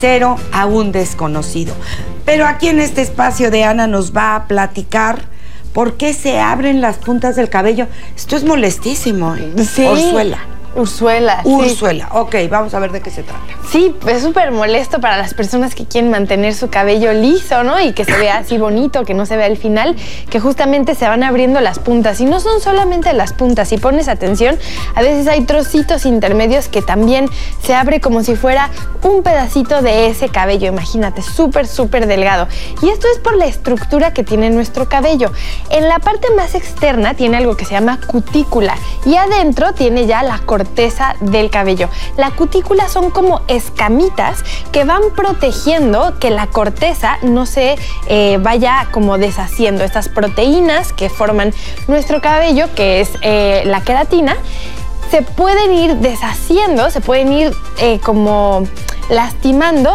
cero a un desconocido. Pero aquí en este espacio de Ana nos va a platicar por qué se abren las puntas del cabello. Esto es molestísimo, ¿eh? Sí. Ursuela, sí. Ok, vamos a ver de qué se trata. Sí, es súper molesto para las personas que quieren mantener su cabello liso, ¿no? Y que se vea así bonito, que no se vea el final, que justamente se van abriendo las puntas. Y no son solamente las puntas, si pones atención, a veces hay trocitos intermedios que también se abre como si fuera un pedacito de ese cabello, imagínate, súper delgado. Y esto es por la estructura que tiene nuestro cabello. En la parte más externa tiene algo que se llama cutícula y adentro tiene ya la corteza del cabello. La cutícula son como escamitas que van protegiendo que la corteza no se vaya como deshaciendo. Estas proteínas que forman nuestro cabello, que es la queratina, se pueden ir deshaciendo, se pueden ir como lastimando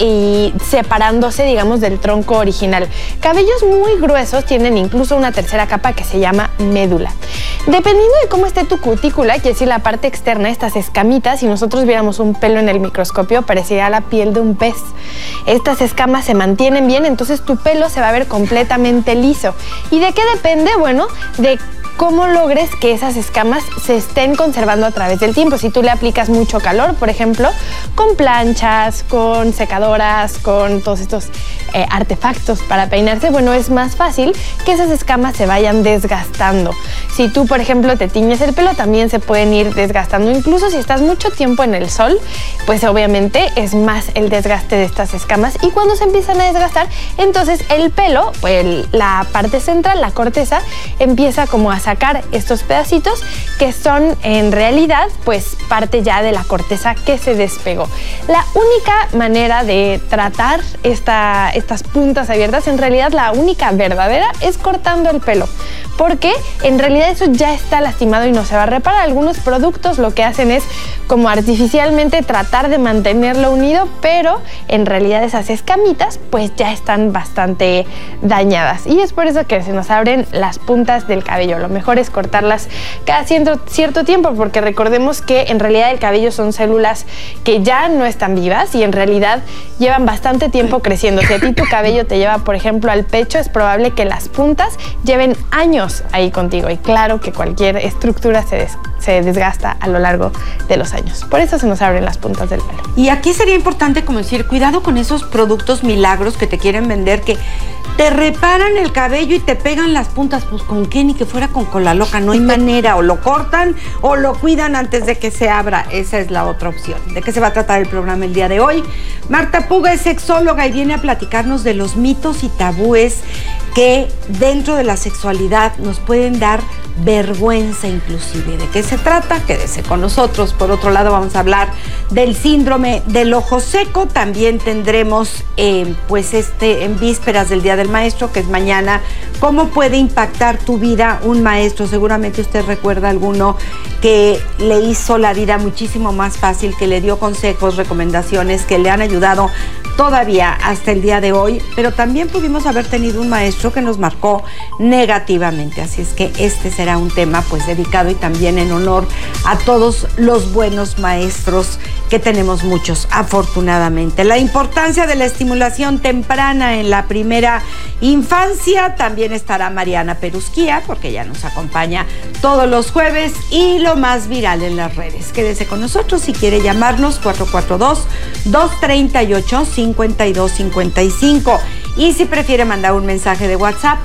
y separándose, digamos, del tronco original. Cabellos muy gruesos tienen incluso una tercera capa que se llama médula. Dependiendo de cómo esté tu cutícula, quiere decir la parte externa, estas escamitas, si nosotros viéramos un pelo en el microscopio, parecería la piel de un pez. Estas escamas se mantienen bien, entonces tu pelo se va a ver completamente liso. ¿Y de qué depende? Bueno, de cómo logres que esas escamas se estén conservando a través del tiempo. Si tú le aplicas mucho calor, por ejemplo, con planchas, con secadoras, con todos estos artefactos para peinarse, bueno, es más fácil que esas escamas se vayan desgastando. Si tú, por ejemplo, te tiñes el pelo, también se pueden ir desgastando. Incluso si estás mucho tiempo en el sol, pues obviamente es más el desgaste de estas escamas. Y cuando se empiezan a desgastar, entonces el pelo, pues la parte central, la corteza, empieza como a sacar estos pedacitos que son en realidad pues parte ya de la corteza que se despegó. La única manera de tratar estas puntas abiertas, en realidad la única verdadera, es cortando el pelo, porque en realidad eso ya está lastimado y no se va a reparar. Algunos productos lo que hacen es como artificialmente tratar de mantenerlo unido, pero en realidad esas escamitas pues ya están bastante dañadas y es por eso que se nos abren las puntas del cabello. Lo mejor es cortarlas cada cierto tiempo, porque recordemos que en realidad el cabello son células que ya no están vivas y en realidad llevan bastante tiempo creciendo. Si a ti tu cabello te lleva, por ejemplo, al pecho, es probable que las puntas lleven años ahí contigo, y claro que cualquier estructura se desgasta a lo largo de los años. Por eso se nos abren las puntas del pelo. Y aquí sería importante como decir, cuidado con esos productos milagros que te quieren vender, que te reparan el cabello y te pegan las puntas. Pues con qué, ni que fuera con cola loca, no hay manera. O lo cortan o lo cuidan antes de que se abra. Esa es la otra opción. ¿De qué se va a tratar el programa el día de hoy? Marta Puga es sexóloga y viene a platicarnos de los mitos y tabúes que dentro de la sexualidad nos pueden dar vergüenza inclusive. ¿De qué se trata? Quédese con nosotros. Por otro lado, vamos a hablar del síndrome del ojo seco. También tendremos pues en vísperas del Día del Maestro, que es mañana, cómo puede impactar tu vida un maestro. Seguramente usted recuerda alguno que le hizo la vida muchísimo más fácil, que le dio consejos, recomendaciones que le han ayudado todavía hasta el día de hoy, pero también pudimos haber tenido un maestro que nos marcó negativamente. Así es que este será un tema pues dedicado y también en honor a todos los buenos maestros, que tenemos muchos, afortunadamente. La importancia de la estimulación temprana en la primera infancia. También estará Mariana Perusquía, porque ella nos acompaña todos los jueves, y lo más viral en las redes. Quédese con nosotros. Si quiere llamarnos, 442-238-5255. Y si prefiere mandar un mensaje de WhatsApp,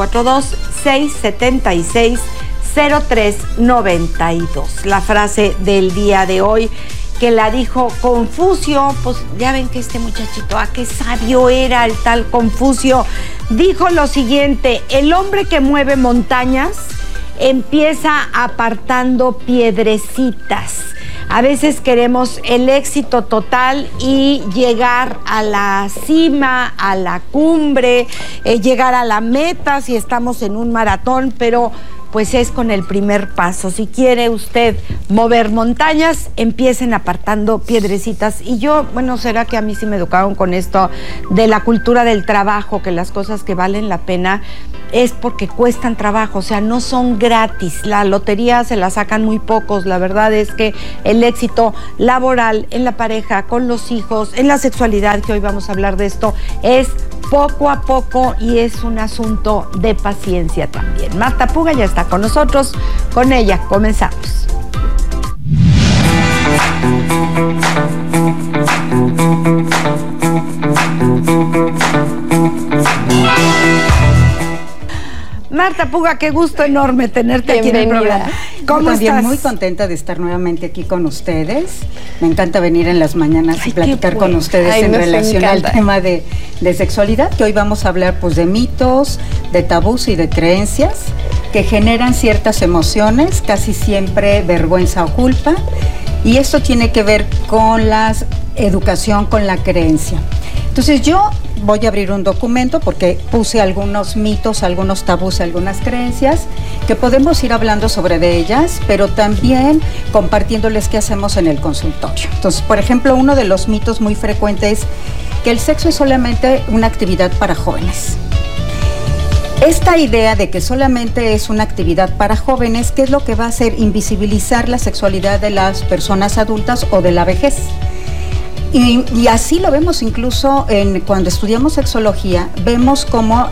442-676-0392. La frase del día de hoy, que la dijo Confucio, pues ya ven que este muchachito, qué sabio era el tal Confucio, dijo lo siguiente: el hombre que mueve montañas empieza apartando piedrecitas. A veces queremos el éxito total y llegar a la cima, a la cumbre, llegar a la meta si estamos en un maratón, pero pues es con el primer paso. Si quiere usted mover montañas, empiecen apartando piedrecitas. Y yo, bueno, será que a mí sí me educaron con esto de la cultura del trabajo, que las cosas que valen la pena es porque cuestan trabajo, o sea, no son gratis. La lotería se la sacan muy pocos. La verdad es que el éxito laboral, en la pareja, con los hijos, en la sexualidad, que hoy vamos a hablar de esto, es poco a poco y es un asunto de paciencia también. Marta Puga ya está con nosotros. Con ella comenzamos. Marta Puga, qué gusto enorme tenerte aquí en el programa. ¿Cómo estás? Muy contenta de estar nuevamente aquí con ustedes. Me encanta venir en las mañanas y platicar con ustedes en relación al tema de sexualidad, que hoy vamos a hablar pues de mitos, de tabús y de creencias que generan ciertas emociones, casi siempre vergüenza o culpa, y esto tiene que ver con la educación, con la creencia. Entonces yo voy a abrir un documento porque puse algunos mitos, algunos tabús, algunas creencias que podemos ir hablando sobre de ellas, pero también compartiéndoles qué hacemos en el consultorio. Entonces, por ejemplo, uno de los mitos muy frecuentes es que el sexo es solamente una actividad para jóvenes. Esta idea de que solamente es una actividad para jóvenes, ¿qué es lo que va a hacer? Invisibilizar la sexualidad de las personas adultas o de la vejez. Y así lo vemos incluso cuando estudiamos sexología, vemos cómo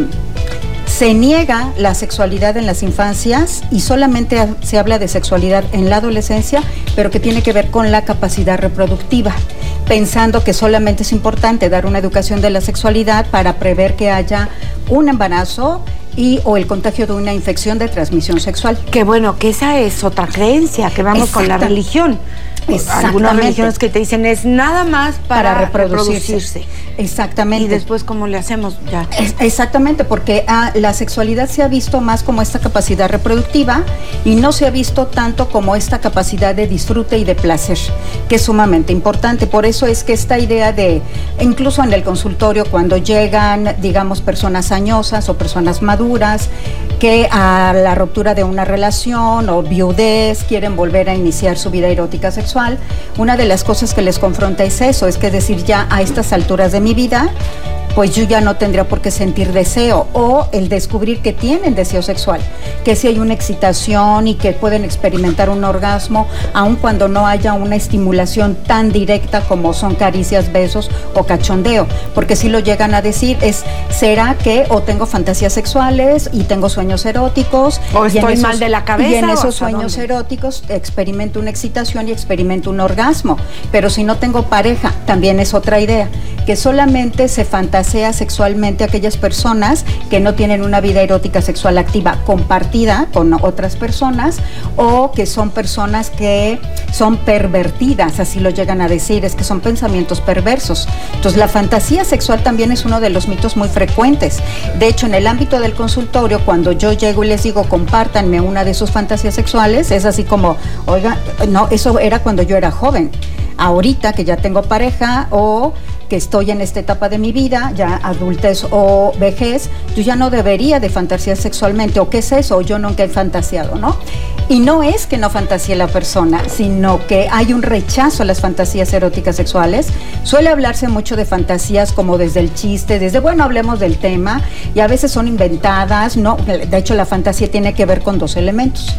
se niega la sexualidad en las infancias y solamente se habla de sexualidad en la adolescencia, pero que tiene que ver con la capacidad reproductiva, pensando que solamente es importante dar una educación de la sexualidad para prever que haya un embarazo o el contagio de una infección de transmisión sexual. Que bueno, que esa es otra creencia, que vamos con la religión. Algunas religiones que te dicen es nada más para reproducirse. Exactamente. Y después, ¿cómo le hacemos? Ya. Exactamente, porque la sexualidad se ha visto más como esta capacidad reproductiva y no se ha visto tanto como esta capacidad de disfrute y de placer, que es sumamente importante. Por eso es que esta idea de, incluso en el consultorio, cuando llegan, digamos, personas añosas o personas maduras, que a la ruptura de una relación o viudez quieren volver a iniciar su vida erótica sexual, una de las cosas que les confronta es eso, es que decir, ya a estas alturas de mi vida, pues yo ya no tendría por qué sentir deseo, o el descubrir que tienen deseo sexual, que si hay una excitación y que pueden experimentar un orgasmo, aun cuando no haya una estimulación tan directa como son caricias, besos o cachondeo, porque si lo llegan a decir ¿será que o tengo fantasías sexuales y tengo sueños eróticos? O estoy mal de la cabeza. Y en esos sueños eróticos experimento una excitación y experimento un orgasmo, pero si no tengo pareja, también es otra idea, que solamente se fantasea sexualmente a aquellas personas que no tienen una vida erótica sexual activa compartida con otras personas, o que son personas que son pervertidas, así lo llegan a decir, es que son pensamientos perversos. Entonces la fantasía sexual también es uno de los mitos muy frecuentes. De hecho, en el ámbito del consultorio, cuando yo llego y les digo compártanme una de sus fantasías sexuales, es así como, oiga, no, eso era cuando yo era joven. Ahorita que ya tengo pareja o que estoy en esta etapa de mi vida, ya adultez o vejez, yo ya no debería de fantasear sexualmente, o qué es eso, o yo nunca he fantaseado, ¿no? Y no es que no fantasee la persona, sino que hay un rechazo a las fantasías eróticas sexuales. Suele hablarse mucho de fantasías como desde el chiste, desde, bueno, hablemos del tema, y a veces son inventadas, ¿no? De hecho, la fantasía tiene que ver con dos elementos.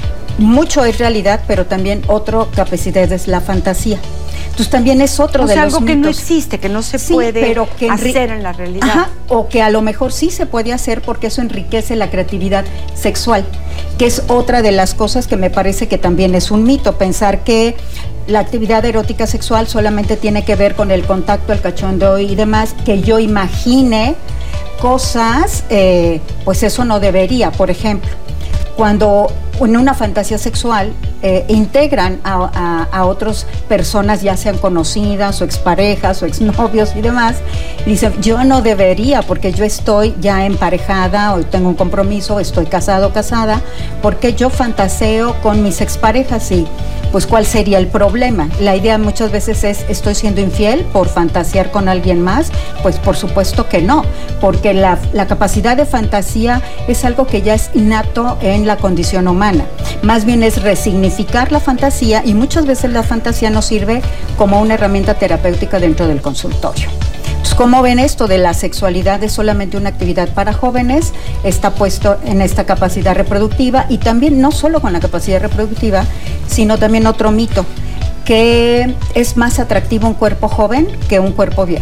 Mucho es realidad, pero también otra capacidad es la fantasía. Entonces también es otro de los mitos. Algo que no existe, que no se puede hacer en la realidad. Ajá, o que a lo mejor sí se puede hacer porque eso enriquece la creatividad sexual, que es otra de las cosas que me parece que también es un mito, pensar que la actividad erótica sexual solamente tiene que ver con el contacto, el cachondeo y demás, que yo imagine cosas, pues eso no debería. Por ejemplo, cuando en una fantasía sexual integran a otras personas, ya sean conocidas o exparejas o exnovios y demás, y dicen, yo no debería porque yo estoy ya emparejada o tengo un compromiso, estoy casado o casada, porque yo fantaseo con mis exparejas y pues ¿cuál sería el problema? La idea muchas veces es, ¿estoy siendo infiel por fantasear con alguien más? Pues por supuesto que no, porque la capacidad de fantasía es algo que ya es innato en la condición humana. Más bien es resignificar la fantasía, y muchas veces la fantasía nos sirve como una herramienta terapéutica dentro del consultorio. Entonces, ¿cómo ven esto de la sexualidad es solamente una actividad para jóvenes? Está puesto en esta capacidad reproductiva, y también no solo con la capacidad reproductiva, sino también otro mito, que es más atractivo un cuerpo joven que un cuerpo viejo.